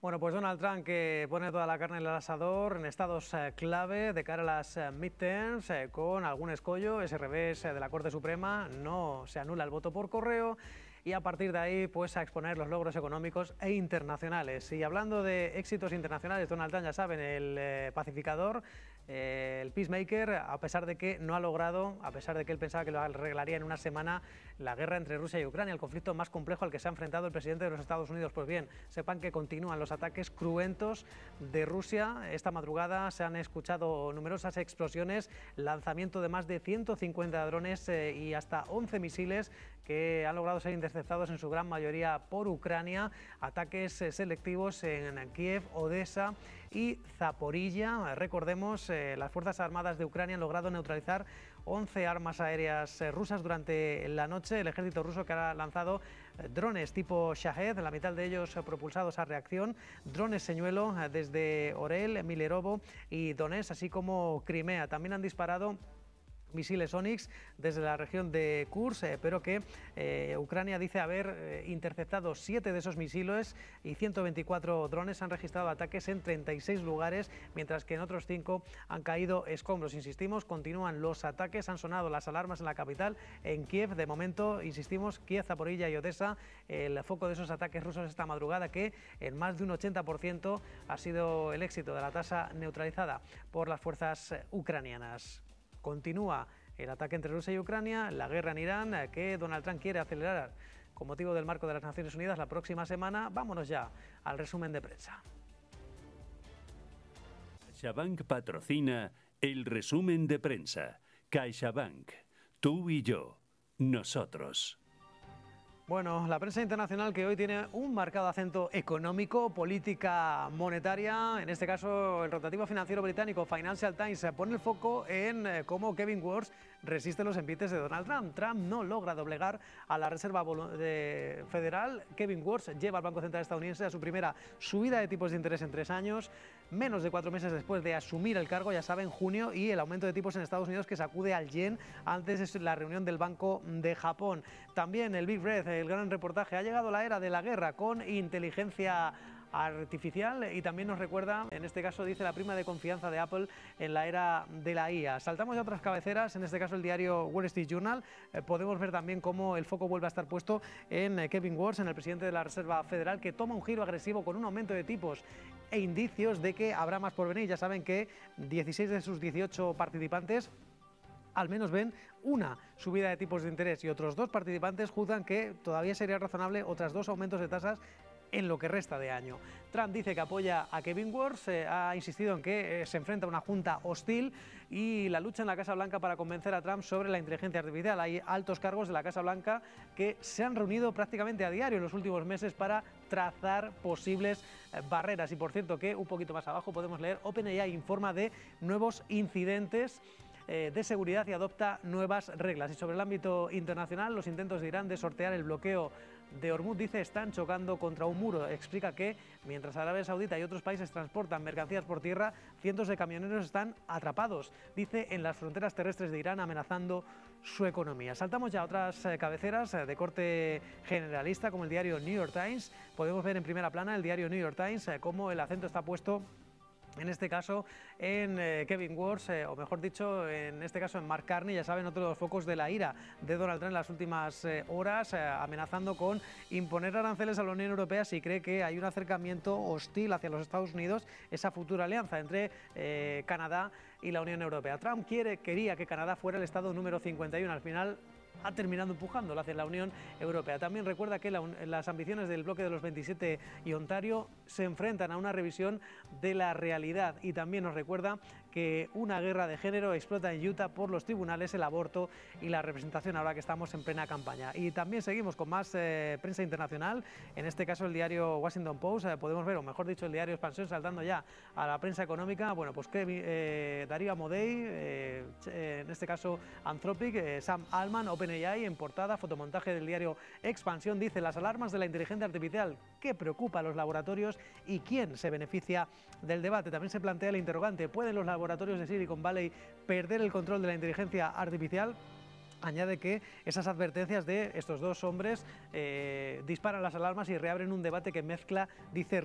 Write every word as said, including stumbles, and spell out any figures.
Bueno, pues Donald Trump, que pone toda la carne en el asador en estados eh, clave de cara a las eh, midterms, eh, con algún escollo, ese revés eh, de la Corte Suprema, no se anula el voto por correo y a partir de ahí pues a exponer los logros económicos e internacionales. Y hablando de éxitos internacionales, Donald Trump, ya saben, el eh, pacificador, eh, el peacemaker, a pesar de que no ha logrado, a pesar de que él pensaba que lo arreglaría en una semana, la guerra entre Rusia y Ucrania, el conflicto más complejo al que se ha enfrentado el presidente de los Estados Unidos. Pues bien, sepan que continúan los ataques cruentos de Rusia. Esta madrugada se han escuchado numerosas explosiones, lanzamiento de más de ciento cincuenta drones eh, y hasta once misiles que han logrado ser interceptados en su gran mayoría por Ucrania. Ataques eh, selectivos en Kiev, Odessa y Zaporilla. Recordemos, eh, las Fuerzas Armadas de Ucrania han logrado neutralizar once armas aéreas eh, rusas durante la noche. El ejército ruso que ha lanzado eh, drones tipo Shahed, la mitad de ellos eh, propulsados a reacción, drones señuelo eh, desde Orel, Milerovo y Donetsk, así como Crimea. También han disparado misiles Onyx desde la región de Kursk, eh, pero que eh, Ucrania dice haber eh, interceptado siete de esos misiles y ciento veinticuatro drones. Han registrado ataques en treinta y seis lugares, mientras que en otros cinco han caído escombros. Insistimos, continúan los ataques, han sonado las alarmas en la capital, en Kiev. De momento, insistimos, Kiev, Zaporilla y Odessa, el foco de esos ataques rusos esta madrugada, que en más de un ochenta por ciento ha sido el éxito de la tasa neutralizada por las fuerzas ucranianas. Continúa el ataque entre Rusia y Ucrania, la guerra en Irán, que Donald Trump quiere acelerar con motivo del marco de las Naciones Unidas la próxima semana. Vámonos ya al resumen de prensa. CaixaBank patrocina el resumen de prensa. CaixaBank, tú y yo, nosotros. Bueno, la prensa internacional que hoy tiene un marcado acento económico, política monetaria. En este caso, el rotativo financiero británico Financial Times pone el foco en cómo Kevin Warsh resiste los envites de Donald Trump. Trump no logra doblegar a la Reserva Federal. Kevin Warsh lleva al Banco Central estadounidense a su primera subida de tipos de interés en tres años, menos de cuatro meses después de asumir el cargo, ya saben, junio, y el aumento de tipos en Estados Unidos que sacude al yen antes de la reunión del Banco de Japón. También el Big Red, el gran reportaje, ha llegado la era de la guerra con inteligencia artificial y también nos recuerda, en este caso dice, la prima de confianza de Apple en la era de la I A. Saltamos a otras cabeceras, en este caso el diario Wall Street Journal. Eh, podemos ver también cómo el foco vuelve a estar puesto en eh, Kevin Warsh, en el presidente de la Reserva Federal, que toma un giro agresivo con un aumento de tipos e indicios de que habrá más por venir. Ya saben que dieciséis de sus dieciocho participantes al menos ven una subida de tipos de interés y otros dos participantes juzgan que todavía sería razonable otras dos aumentos de tasas en lo que resta de año. Trump dice que apoya a Kevin Warsh, eh, ha insistido en que eh, se enfrenta a una junta hostil y la lucha en la Casa Blanca para convencer a Trump sobre la inteligencia artificial. Hay altos cargos de la Casa Blanca que se han reunido prácticamente a diario en los últimos meses para trazar posibles eh, barreras. Y por cierto que un poquito más abajo podemos leer, OpenAI informa de nuevos incidentes de seguridad y adopta nuevas reglas. Y sobre el ámbito internacional, los intentos de Irán de sortear el bloqueo de Hormuz, dice, están chocando contra un muro. Explica que mientras Arabia Saudita y otros países transportan mercancías por tierra, cientos de camioneros están atrapados, dice, en las fronteras terrestres de Irán, amenazando su economía. Saltamos ya a otras eh, cabeceras eh, de corte generalista, como el diario New York Times. Podemos ver en primera plana el diario New York Times eh, cómo el acento está puesto en este caso en eh, Kevin Warsh, eh, o mejor dicho, en este caso en Mark Carney, ya saben, otro de los focos de la ira de Donald Trump en las últimas eh, horas, eh, amenazando con imponer aranceles a la Unión Europea si cree que hay un acercamiento hostil hacia los Estados Unidos, esa futura alianza entre eh, Canadá y la Unión Europea. Trump quiere, quería que Canadá fuera el estado número cincuenta y uno, al final ha terminado empujándolo hacia la Unión Europea. También recuerda que la, las ambiciones del bloque de los veintisiete y Ontario se enfrentan a una revisión de la realidad, y también nos recuerda que una guerra de género explota en Utah por los tribunales, el aborto y la representación, ahora que estamos en plena campaña. Y también seguimos con más eh, prensa internacional, en este caso el diario Washington Post, eh, podemos ver, o mejor dicho, el diario Expansión, saltando ya a la prensa económica. Bueno, pues que eh, Darío Amodei, eh, en este caso Anthropic, eh, Sam Altman, OpenAI, en portada, fotomontaje del diario Expansión, dice: las alarmas de la inteligencia artificial, ¿qué preocupa a los laboratorios y quién se beneficia del debate? También se plantea el interrogante: ¿pueden los laboratorios de Silicon Valley perder el control de la inteligencia artificial? Añade que esas advertencias de estos dos hombres eh, disparan las alarmas y reabren un debate que mezcla, dice,